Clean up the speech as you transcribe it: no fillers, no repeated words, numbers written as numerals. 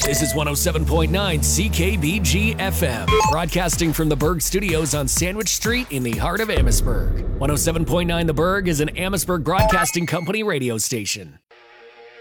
This is 107.9 CKBG FM, broadcasting from the Berg Studios on Sandwich Street in the heart of Amherstburg. 107.9 The Berg is an Amherstburg Broadcasting Company radio station.